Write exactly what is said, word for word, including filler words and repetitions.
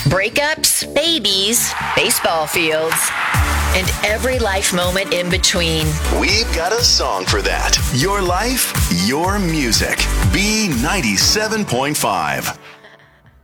breakups, babies, baseball fields, and every life moment in between. We've got a song for that. Your life, your music. B ninety-seven point five.